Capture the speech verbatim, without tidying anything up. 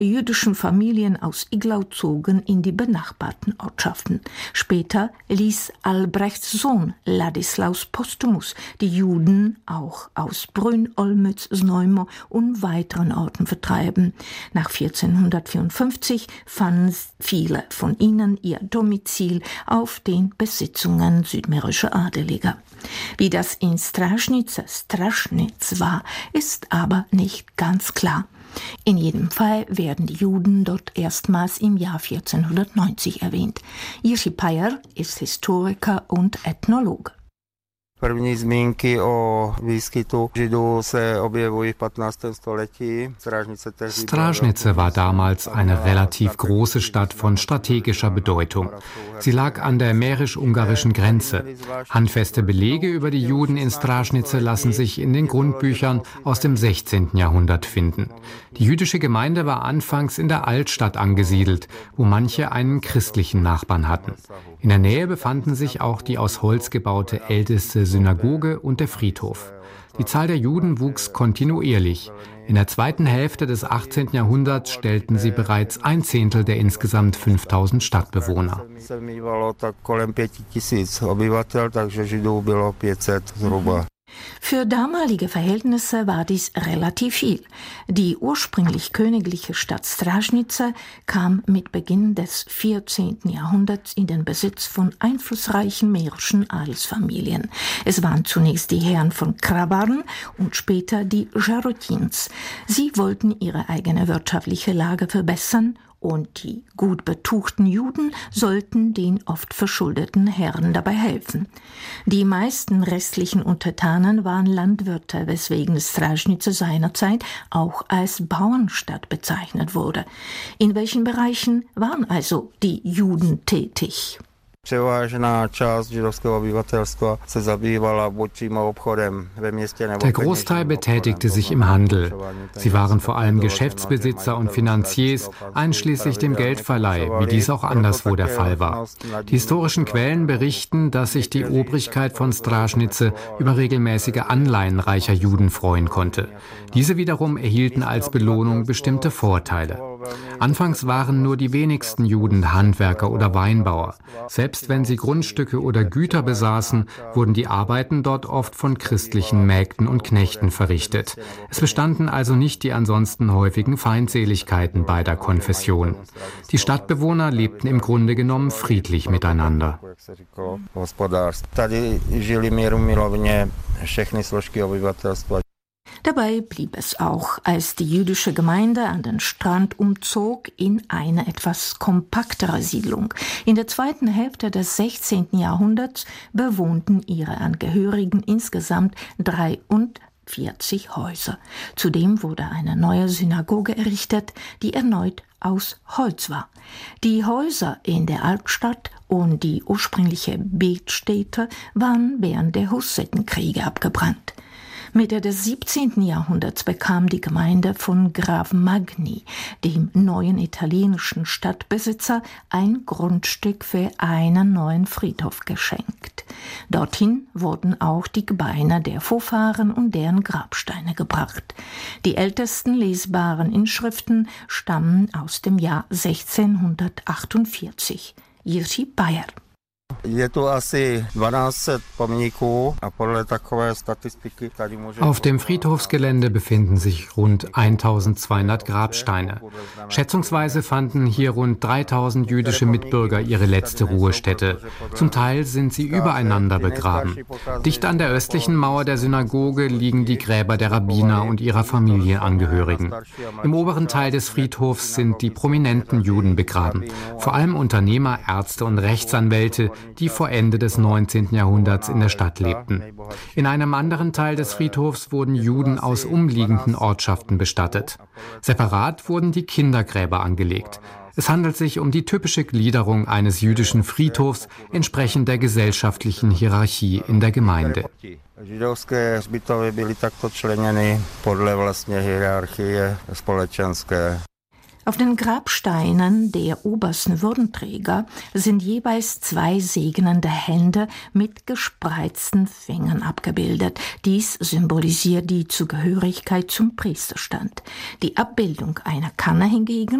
jüdischen Familien aus Iglau zogen in die benachbarten Ortschaften. Später ließ Albrechts Sohn Ladislaus Postumus die Juden auch aus Brünn, Olmütz, Znojmo und weiteren Orten vertreiben. Nach vierzehnhundertvierundfünfzig fanden viele von ihnen ihr Domizil auf den Besitzungen südmährischer Adeliger. Wie das in Straschnice Straschnitz war, ist aber nicht ganz klar. In jedem Fall werden die Juden dort erstmals im Jahr vierzehnhundertneunzig erwähnt. Jiří Pajer ist Historiker und Ethnologe. První zmínky o výskytu Židů se objevují v patnáctém století. Stražnice war damals eine relativ große Stadt von strategischer Bedeutung. Sie lag an der mährisch-ungarischen Grenze. Handfeste Belege über die Juden in Stražnice lassen sich in den Grundbüchern aus dem sechzehnten Jahrhundert finden. Die jüdische Gemeinde war anfangs in der Altstadt angesiedelt, wo manche einen christlichen Nachbarn hatten. In der Nähe befanden sich auch die aus Holz gebaute älteste Synagoge und der Friedhof. Die Zahl der Juden wuchs kontinuierlich. In der zweiten Hälfte des achtzehnten Jahrhunderts stellten sie bereits ein Zehntel der insgesamt fünftausend Stadtbewohner. Für damalige Verhältnisse war dies relativ viel. Die ursprünglich königliche Stadt Stražnice kam mit Beginn des vierzehnten Jahrhunderts in den Besitz von einflussreichen mährischen Adelsfamilien. Es waren zunächst die Herren von Krabarn und später die Jarotins. Sie wollten ihre eigene wirtschaftliche Lage verbessern, und die gut betuchten Juden sollten den oft verschuldeten Herren dabei helfen. Die meisten restlichen Untertanen waren Landwirte, weswegen Stražnice seinerzeit auch als Bauernstadt bezeichnet wurde. In welchen Bereichen waren also die Juden tätig? Převážná část židovského obyvatelstva se zabývala buď přímo obchodem ve městě nebo. Der Großteil betätigte sich im Handel. Sie waren vor allem Geschäftsbesitzer und Finanziers, einschließlich dem Geldverleih, wie dies auch anderswo der Fall war. Die historischen Quellen berichten, dass sich die Obrigkeit von Stražnice über regelmäßige Anleihen reicher Juden freuen konnte. Diese wiederum erhielten als Belohnung bestimmte Vorteile. Anfangs waren nur die wenigsten Juden Handwerker oder Weinbauer. Selbst wenn sie Grundstücke oder Güter besaßen, wurden die Arbeiten dort oft von christlichen Mägden und Knechten verrichtet. Es bestanden also nicht die ansonsten häufigen Feindseligkeiten beider Konfessionen. Die Stadtbewohner lebten im Grunde genommen friedlich miteinander. Dabei blieb es auch, als die jüdische Gemeinde an den Strand umzog, in eine etwas kompaktere Siedlung. In der zweiten Hälfte des sechzehnten Jahrhunderts bewohnten ihre Angehörigen insgesamt dreiundvierzig Häuser. Zudem wurde eine neue Synagoge errichtet, die erneut aus Holz war. Die Häuser in der Altstadt und die ursprüngliche Betstätte waren während der Hussitenkriege abgebrannt. Mitte des siebzehnten Jahrhunderts bekam die Gemeinde von Graf Magni, dem neuen italienischen Stadtbesitzer, ein Grundstück für einen neuen Friedhof geschenkt. Dorthin wurden auch die Gebeine der Vorfahren und deren Grabsteine gebracht. Die ältesten lesbaren Inschriften stammen aus dem Jahr sechzehnhundertachtundvierzig. Jiří Pajer. Auf dem Friedhofsgelände befinden sich rund eintausendzweihundert Grabsteine. Schätzungsweise fanden hier rund dreitausend jüdische Mitbürger ihre letzte Ruhestätte. Zum Teil sind sie übereinander begraben. Dicht an der östlichen Mauer der Synagoge liegen die Gräber der Rabbiner und ihrer Familienangehörigen. Im oberen Teil des Friedhofs sind die prominenten Juden begraben, vor allem Unternehmer, Ärzte und Rechtsanwälte, die vor Ende des neunzehnten Jahrhunderts in der Stadt lebten. In einem anderen Teil des Friedhofs wurden Juden aus umliegenden Ortschaften bestattet. Separat wurden die Kindergräber angelegt. Es handelt sich um die typische Gliederung eines jüdischen Friedhofs entsprechend der gesellschaftlichen Hierarchie in der Gemeinde. Židovské hřbitovy byly takto členěny podle vlastně hierarchie společenské. Auf den Grabsteinen der obersten Würdenträger sind jeweils zwei segnende Hände mit gespreizten Fingern abgebildet. Dies symbolisiert die Zugehörigkeit zum Priesterstand. Die Abbildung einer Kanne hingegen